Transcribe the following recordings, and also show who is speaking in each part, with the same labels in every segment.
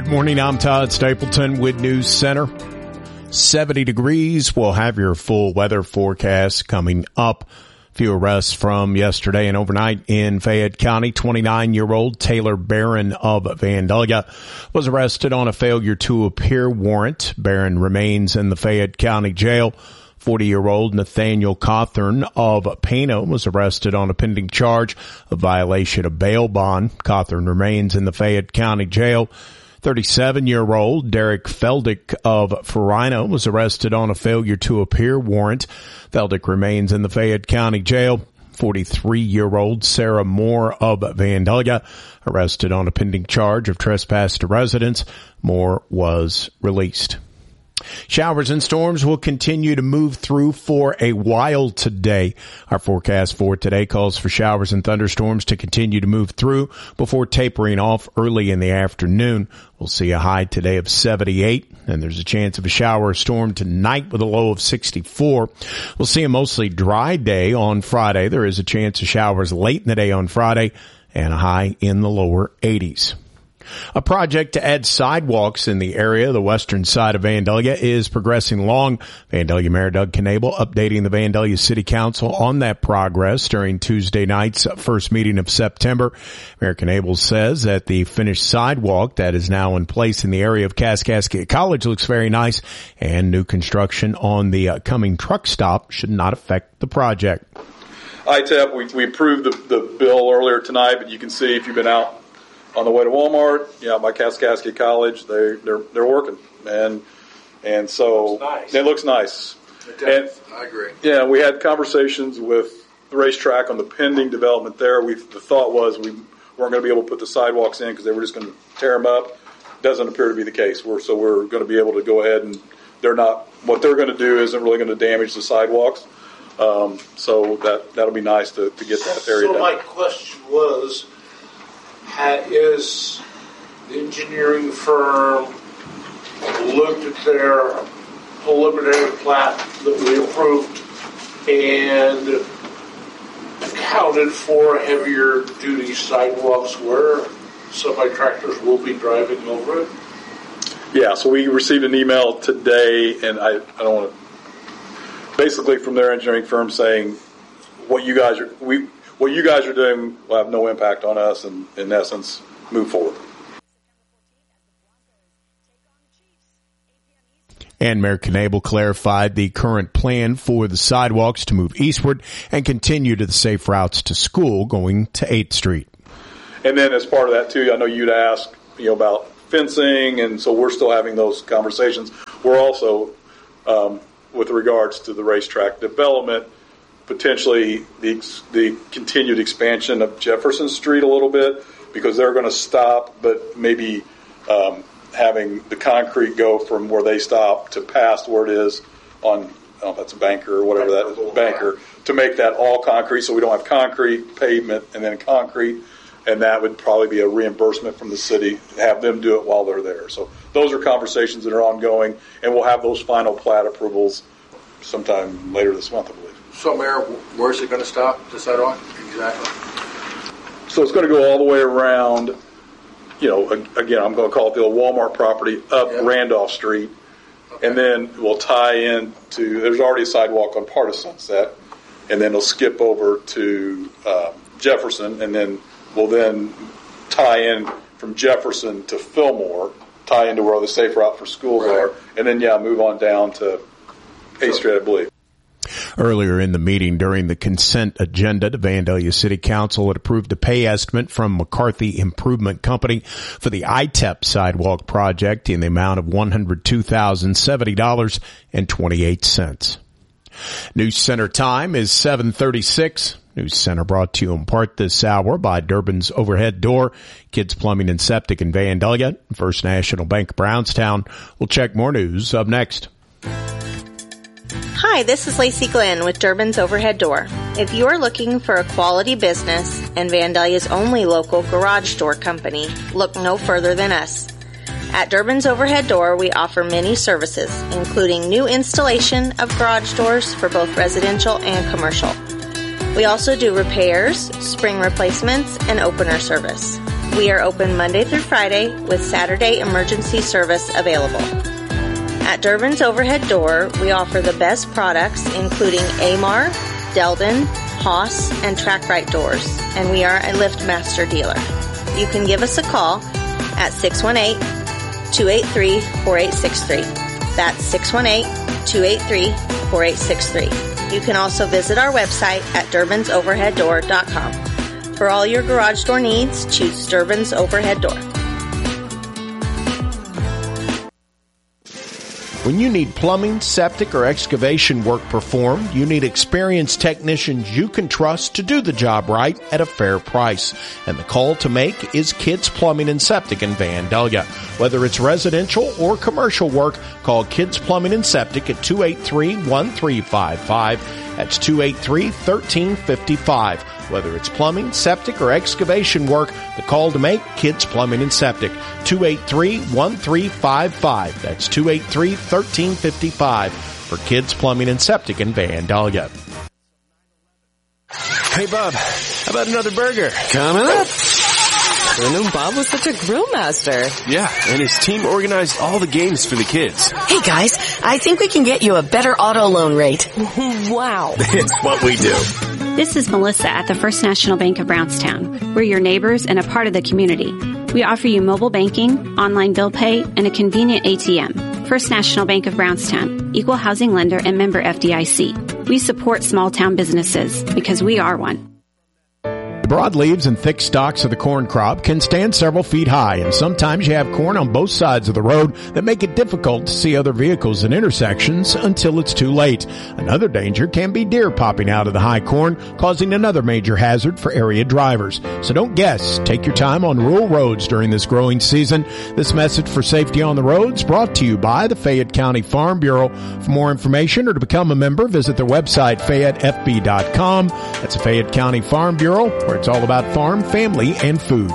Speaker 1: morning, I'm Todd Stapleton with News Center. 70 degrees. We'll have your full weather forecast coming up. A few arrests from yesterday and overnight in Fayette County. 29-year-old Taylor Barron of Vandalia was arrested on a failure to appear warrant. Barron remains in the Fayette County jail. 40-year-old Nathaniel Cawthorn of Pano was arrested on a pending charge of violation of bail bond. Cawthorn remains in the Fayette County jail. 37-year-old Derek Feldick of Farino was arrested on a failure to appear warrant. Feldick remains in the Fayette County jail. 43-year-old Sarah Moore of Vandalia arrested on a pending charge of trespass to residence. Moore was released. Showers and storms will continue to move through for a while today. Our forecast for today calls for showers and thunderstorms to continue to move through before tapering off early in the afternoon. We'll see a high today of 78, and there's a chance of a shower or storm tonight with a low of 64. We'll see a mostly dry day on Friday. There is a chance of showers late in the day on Friday and a high in the lower 80s. A project to add sidewalks in the area, the western side of Vandalia, is progressing along. Vandalia Mayor Doug Knable updating the Vandalia City Council on that progress during Tuesday night's first meeting of September. Mayor Knable says that the finished sidewalk that is now in place in the area of Kaskaskia College looks very nice, and new construction on the coming truck stop should not affect the project.
Speaker 2: ITEP, we approved the bill earlier tonight, but you can see if you've been out on the way to Walmart, by Kaskaskia College, they're working, and so it looks nice. And
Speaker 3: I agree.
Speaker 2: Yeah, we had conversations with the racetrack on the pending development there. The thought was we weren't going to be able to put the sidewalks in because they were just going to tear them up. Doesn't appear to be the case. We're going to be able to go ahead, and what they're going to do isn't really going to damage the sidewalks. So that'll be nice to get that area done.
Speaker 3: So my question was, is the engineering firm looked at their preliminary plat that we approved and accounted for heavier duty sidewalks where semi-tractors will be driving over it?
Speaker 2: Yeah, so we received an email today, and I don't want to, basically from their engineering firm saying what you guys are doing will have no impact on us, and in essence, move forward.
Speaker 1: And Mayor Knable clarified the current plan for the sidewalks to move eastward and continue to the safe routes to school going to 8th Street.
Speaker 2: And then as part of that, too, I know you'd ask about fencing, and so we're still having those conversations. We're also, with regards to the racetrack development, potentially the continued expansion of Jefferson Street a little bit, because they're going to stop, but maybe having the concrete go from where they stop to past where it is on, I don't know if that's a Banker or whatever that is, Banker, to make that all concrete so we don't have concrete, pavement, and then concrete, and that would probably be a reimbursement from the city, have them do it while they're there. So those are conversations that are ongoing, and we'll have those final plat approvals sometime later this month, I believe.
Speaker 3: So, Mayor, where's it going to stop, the sidewalk, exactly?
Speaker 2: So it's going to go all the way around, again, I'm going to call it the old Walmart property, up Randolph Street, and then we'll tie in to, there's already a sidewalk on part of Sunset, and then it'll skip over to Jefferson, and then we'll tie in from Jefferson to Fillmore, tie into where the safe route for schools are, and then, move on down to 8th Street, I believe.
Speaker 1: Earlier in the meeting during the consent agenda, the Vandalia City Council had approved a pay estimate from McCarthy Improvement Company for the ITEP sidewalk project in the amount of $102,070.28. News Center time is 7:36. News Center brought to you in part this hour by Durbin's Overhead Door, Kids Plumbing and Septic in Vandalia, First National Bank of Brownstown. We'll check more news up next.
Speaker 4: Hi, this is Lacey Glenn with Durbin's Overhead Door. If you are looking for a quality business and Vandalia's only local garage door company, look no further than us. At Durbin's Overhead Door, we offer many services, including new installation of garage doors for both residential and commercial. We also do repairs, spring replacements, and opener service. We are open Monday through Friday with Saturday emergency service available. At Durbin's Overhead Door, we offer the best products including Amar, Delden, Haas, and TrackRite doors, and we are a LiftMaster dealer. You can give us a call at 618-283-4863. That's 618-283-4863. You can also visit our website at DurbinsOverheadDoor.com. For all your garage door needs, choose Durbin's Overhead Door.
Speaker 1: When you need plumbing, septic, or excavation work performed, you need experienced technicians you can trust to do the job right at a fair price. And the call to make is Kids Plumbing and Septic in Vandalia. Whether it's residential or commercial work, call Kids Plumbing and Septic at 283-1355. That's 283-1355. Whether it's plumbing, septic, or excavation work, the call to make, Kids Plumbing and Septic, 283-1355. That's 283-1355 for Kids Plumbing and Septic in Vandalia.
Speaker 5: Hey, Bob, how about another burger?
Speaker 6: Coming up. I knew Bob was such a grill master.
Speaker 5: Yeah, and his team organized all the games for the kids.
Speaker 7: Hey, guys, I think we can get you a better auto loan rate.
Speaker 6: Wow.
Speaker 5: It's what we do.
Speaker 8: This is Melissa at the First National Bank of Brownstown. We're your neighbors and a part of the community. We offer you mobile banking, online bill pay, and a convenient ATM. First National Bank of Brownstown, equal housing lender and member FDIC. We support small town businesses because we are one.
Speaker 1: The broadleaves and thick stalks of the corn crop can stand several feet high, and sometimes you have corn on both sides of the road that make it difficult to see other vehicles in intersections until it's too late. Another danger can be deer popping out of the high corn, causing another major hazard for area drivers. So don't guess. Take your time on rural roads during this growing season. This message for safety on the roads brought to you by the Fayette County Farm Bureau. For more information or to become a member, visit their website, FayetteFB.com. That's the Fayette County Farm Bureau, where it's all about farm, family, and food.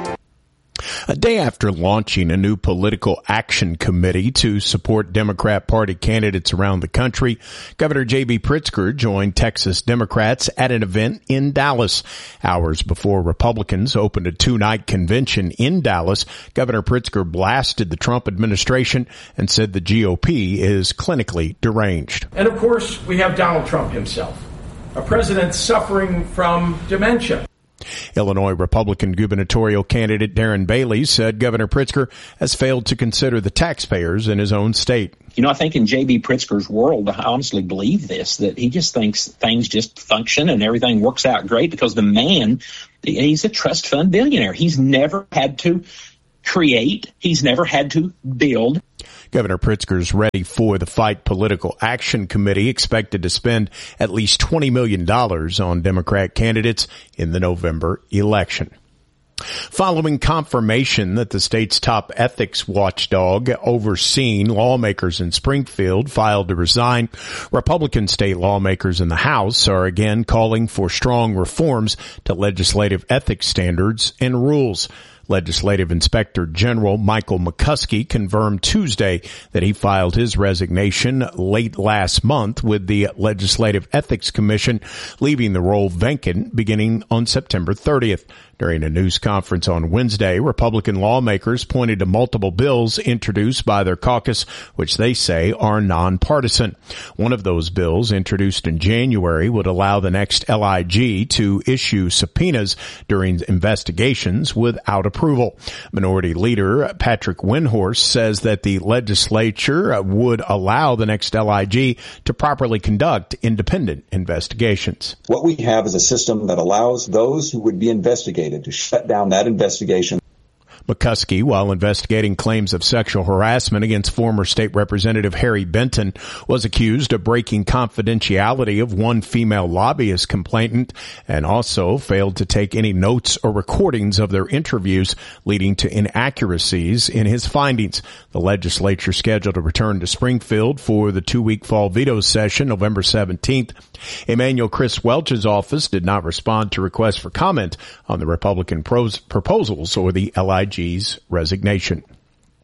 Speaker 1: A day after launching a new political action committee to support Democrat Party candidates around the country, Governor J.B. Pritzker joined Texas Democrats at an event in Dallas. Hours before Republicans opened a two-night convention in Dallas, Governor Pritzker blasted the Trump administration and said the GOP is clinically deranged.
Speaker 9: And of course, we have Donald Trump himself, a president suffering from dementia.
Speaker 1: Illinois Republican gubernatorial candidate Darren Bailey said Governor Pritzker has failed to consider the taxpayers in his own state.
Speaker 10: You know, I think in J.B. Pritzker's world, I honestly believe this, that he just thinks things just function and everything works out great because the man, he's a trust fund billionaire. He's never had to create. He's never had to build.
Speaker 1: Governor Pritzker's Ready for the Fight Political Action Committee expected to spend at least $20 million on Democrat candidates in the November election. Following confirmation that the state's top ethics watchdog overseeing lawmakers in Springfield filed to resign, Republican state lawmakers in the House are again calling for strong reforms to legislative ethics standards and rules. Legislative Inspector General Michael McCuskey confirmed Tuesday that he filed his resignation late last month with the Legislative Ethics Commission, leaving the role vacant beginning on September 30th. During a news conference on Wednesday, Republican lawmakers pointed to multiple bills introduced by their caucus, which they say are nonpartisan. One of those bills, introduced in January, would allow the next LIG to issue subpoenas during investigations without approval. Minority Leader Patrick Windhorst says that the legislature would allow the next LIG to properly conduct independent investigations.
Speaker 11: What we have is a system that allows those who would be investigated to shut down that investigation.
Speaker 1: McCuskey, while investigating claims of sexual harassment against former state representative Harry Benton, was accused of breaking confidentiality of one female lobbyist complainant and also failed to take any notes or recordings of their interviews, leading to inaccuracies in his findings. The legislature scheduled to return to Springfield for the 2-week fall veto session November 17th. Emmanuel Chris Welch's office did not respond to requests for comment on the Republican proposals or the LIG's resignation.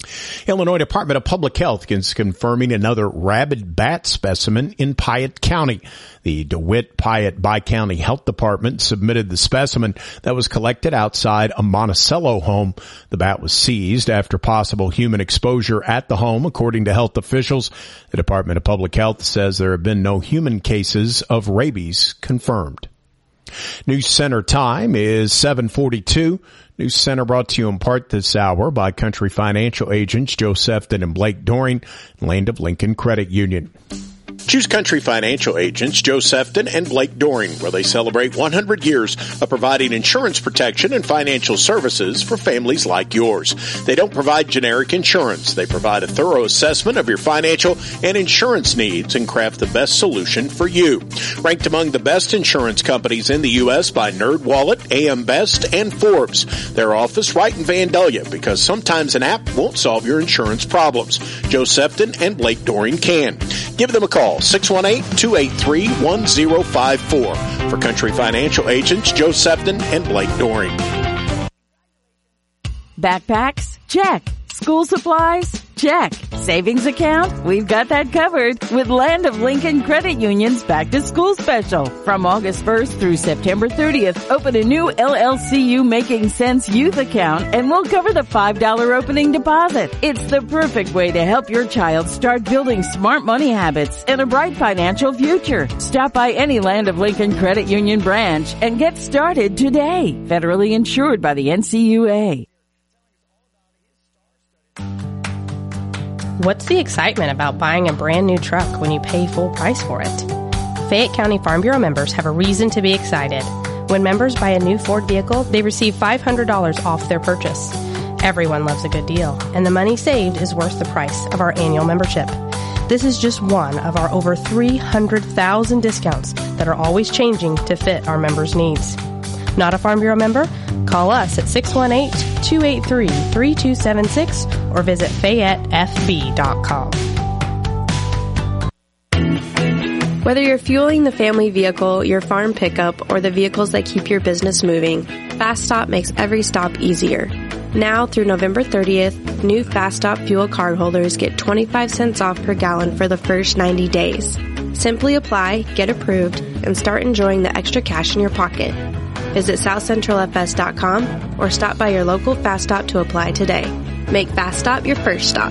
Speaker 1: Illinois Department of Public Health is confirming another rabid bat specimen in Piatt County. The DeWitt Piatt Bi-County Health Department submitted the specimen that was collected outside a Monticello home. The bat was seized after possible human exposure at the home, according to health officials. The Department of Public Health says there have been no human cases of rabies confirmed. News Center time is 7:42. News Center brought to you in part this hour by Country Financial agents Joe Sefton and Blake Doring, Land of Lincoln Credit Union. Choose Country Financial agents Joe Sefton and Blake Doring, where they celebrate 100 years of providing insurance protection and financial services for families like yours. They don't provide generic insurance. They provide a thorough assessment of your financial and insurance needs and craft the best solution for you. Ranked among the best insurance companies in the U.S. by NerdWallet, AM Best, and Forbes. Their office right in Vandalia, because sometimes an app won't solve your insurance problems. Joe Sefton and Blake Doring can. Give them a call. 618-283-1054. For Country Financial agents Joe Sefton and Blake Doring.
Speaker 12: Backpacks? Check. School supplies? Check. Savings account? We've got that covered with Land of Lincoln Credit Union's Back to School Special. From August 1st through September 30th, open a new LLCU Making Sense Youth account and we'll cover the $5 opening deposit. It's the perfect way to help your child start building smart money habits and a bright financial future. Stop by any Land of Lincoln Credit Union branch and get started today. Federally insured by the NCUA.
Speaker 13: What's the excitement about buying a brand new truck when you pay full price for it? Fayette County Farm Bureau members have a reason to be excited. When members buy a new Ford vehicle, they receive $500 off their purchase. Everyone loves a good deal, and the money saved is worth the price of our annual membership. This is just one of our over 300,000 discounts that are always changing to fit our members' needs. Not a Farm Bureau member? Call us at 618-283-3276 or visit FayetteFB.com.
Speaker 14: Whether you're fueling the family vehicle, your farm pickup, or the vehicles that keep your business moving, Fast Stop makes every stop easier. Now through November 30th, new Fast Stop fuel cardholders get 25 cents off per gallon for the first 90 days. Simply apply, get approved, and start enjoying the extra cash in your pocket. Visit SouthCentralFS.com or stop by your local Fast Stop to apply today. Make Fast Stop your first stop.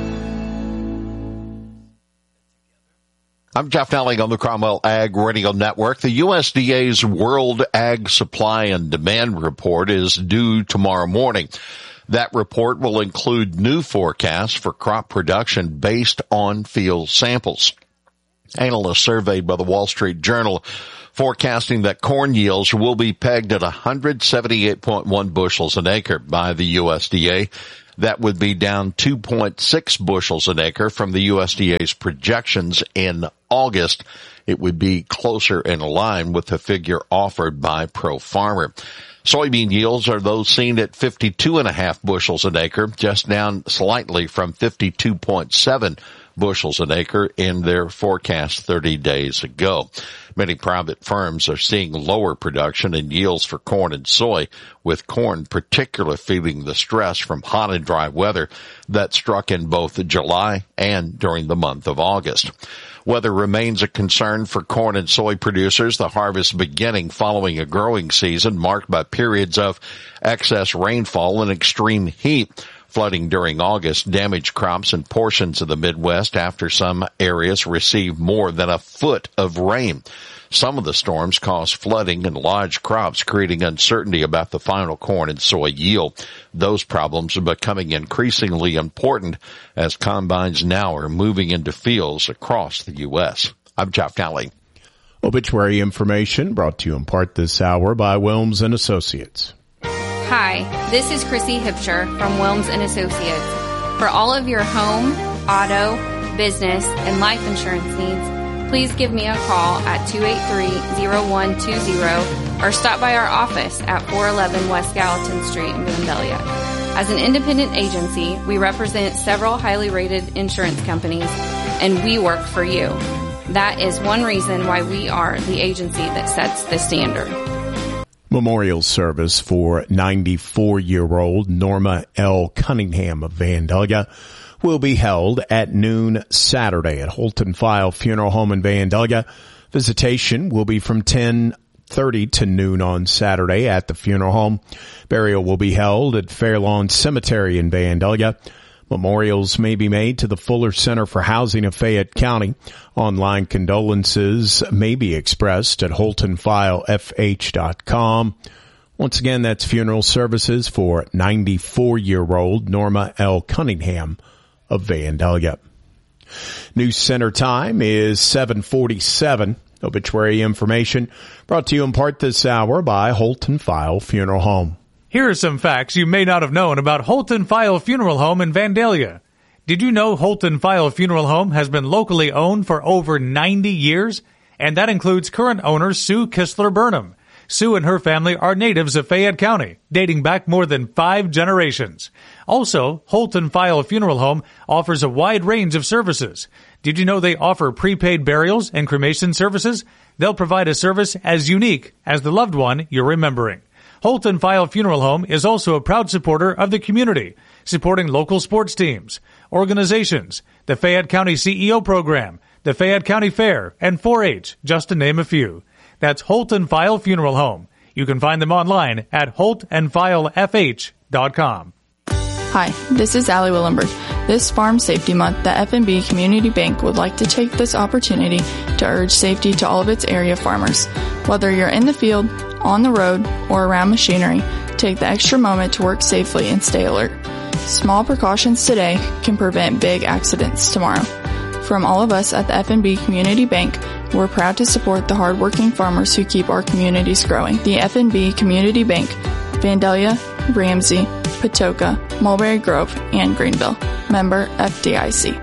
Speaker 15: I'm Jeff Nelling on the Cromwell Ag Radio Network. The USDA's World Ag Supply and Demand Report is due tomorrow morning. That report will include new forecasts for crop production based on field samples. Analysts surveyed by the Wall Street Journal forecasting that corn yields will be pegged at 178.1 bushels an acre by the USDA. That would be down 2.6 bushels an acre from the USDA's projections in August. It would be closer in line with the figure offered by Pro Farmer. Soybean yields are those seen at 52.5 bushels an acre, just down slightly from 52.7 bushels an acre in their forecast 30 days ago. Many private firms are seeing lower production and yields for corn and soy, with corn particularly feeling the stress from hot and dry weather that struck in both July and during the month of August. Weather remains a concern for corn and soy producers, the harvest beginning following a growing season marked by periods of excess rainfall and extreme heat. Flooding during August damaged crops in portions of the Midwest after some areas received more than a foot of rain. Some of the storms caused flooding in large crops, creating uncertainty about the final corn and soy yield. Those problems are becoming increasingly important as combines now are moving into fields across the U.S. I'm Jeff Nally.
Speaker 1: Obituary information brought to you in part this hour by Wilms & Associates.
Speaker 16: Hi, this is Chrissy Hipsher from Wilms & Associates. For all of your home, auto, business, and life insurance needs, please give me a call at 283-0120 or stop by our office at 411 West Gallatin Street in Vandalia. As an independent agency, we represent several highly rated insurance companies, and we work for you. That is one reason why we are the agency that sets the standard.
Speaker 1: Memorial service for 94-year-old Norma L. Cunningham of Vandalia will be held at noon Saturday at Holton File Funeral Home in Vandalia. Visitation will be from 10:30 to noon on Saturday at the funeral home. Burial will be held at Fairlawn Cemetery in Vandalia. Memorials may be made to the Fuller Center for Housing of Fayette County. Online condolences may be expressed at holtonfilefh.com. Once again, that's funeral services for 94-year-old Norma L. Cunningham of Vandalia. News Center time is 7:47. Obituary information brought to you in part this hour by Holton File Funeral Home.
Speaker 17: Here are some facts you may not have known about Holton File Funeral Home in Vandalia. Did you know Holton File Funeral Home has been locally owned for over 90 years? And that includes current owner Sue Kistler Burnham. Sue and her family are natives of Fayette County, dating back more than 5 generations. Also, Holton File Funeral Home offers a wide range of services. Did you know they offer prepaid burials and cremation services? They'll provide a service as unique as the loved one you're remembering. Holton File Funeral Home is also a proud supporter of the community, supporting local sports teams, organizations, the Fayette County CEO program, the Fayette County Fair, and 4-H, just to name a few. That's Holton File Funeral Home. You can find them online at holtandfilefh.com.
Speaker 18: Hi, this is Allie Willenberg. This Farm Safety Month, the F&B Community Bank would like to take this opportunity to urge safety to all of its area farmers. Whether you're in the field, on the road, or around machinery, take the extra moment to work safely and stay alert. Small precautions today can prevent big accidents tomorrow. From all of us at the F&B Community Bank, we're proud to support the hardworking farmers who keep our communities growing. The F&B Community Bank, Vandalia, Ramsey, Patoka, Mulberry Grove, and Greenville. Member FDIC.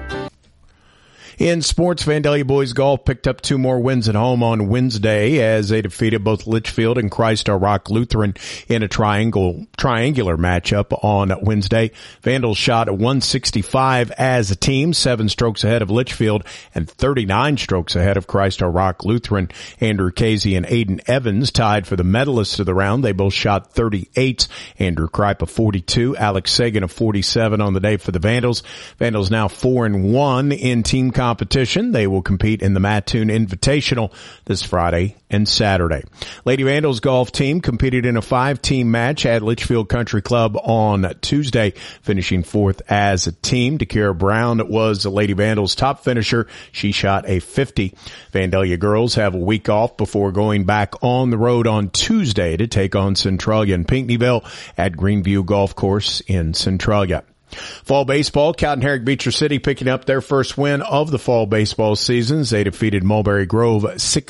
Speaker 1: In sports, Vandalia boys golf picked up 2 more wins at home on Wednesday as they defeated both Litchfield and Christ Our Rock Lutheran in a triangular matchup on Wednesday. Vandals shot 165 as a team, 7 strokes ahead of Litchfield and 39 strokes ahead of Christ Our Rock Lutheran. Andrew Casey and Aiden Evans tied for the medalists of the round. They both shot 38. Andrew Kripe a 42, Alex Sagan a 47 on the day for the Vandals. Vandals now 4-1 in team competition. They will compete in the Mattoon Invitational this Friday and Saturday. Lady Vandals golf team competed in a 5-team match at Litchfield Country Club on Tuesday, finishing 4th as a team. Dakira Brown was the Lady Vandals top finisher. She shot a 50. Vandalia girls have a week off before going back on the road on Tuesday to take on Centralia and Pinckneyville at Greenview Golf Course in Centralia. Fall baseball, Cotton-Herrick Beecher City picking up their first win of the fall baseball seasons. They defeated Mulberry Grove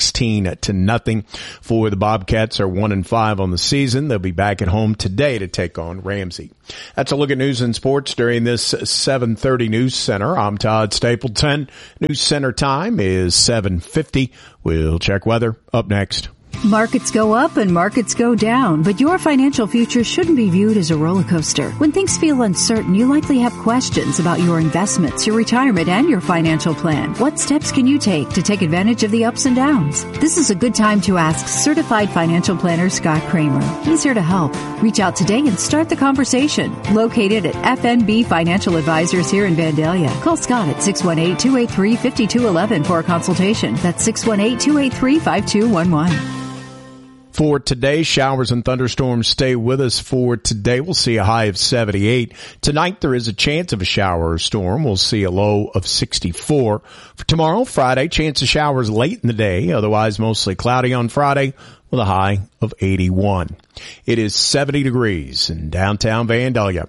Speaker 1: 16-0. For the Bobcats are 1-5 on the season. They'll be back at home today to take on Ramsey. That's a look at news and sports during this 7:30 News Center. I'm Todd Stapleton. News Center time is 7:50. We'll check weather up next.
Speaker 19: Markets go up and markets go down, but your financial future shouldn't be viewed as a roller coaster. When things feel uncertain, you likely have questions about your investments, your retirement, and your financial plan. What steps can you take to take advantage of the ups and downs? This is a good time to ask certified financial planner Scott Kramer. He's here to help. Reach out today and start the conversation. Located at FNB Financial Advisors here in Vandalia. Call Scott at 618-283-5211 for a consultation. That's 618-283-5211.
Speaker 1: For today, showers and thunderstorms stay with us for today. We'll see a high of 78. Tonight, there is a chance of a shower or storm. We'll see a low of 64. For tomorrow, Friday, chance of showers late in the day. Otherwise, mostly cloudy on Friday with a high of 81. It is 70 degrees in downtown Vandalia.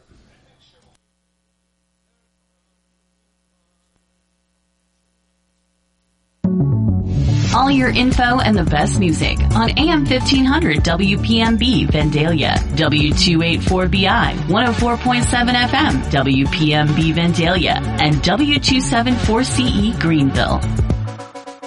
Speaker 20: All your info and the best music on AM 1500 WPMB Vandalia, W284BI, 104.7 FM, WPMB Vandalia, and W274CE Greenville.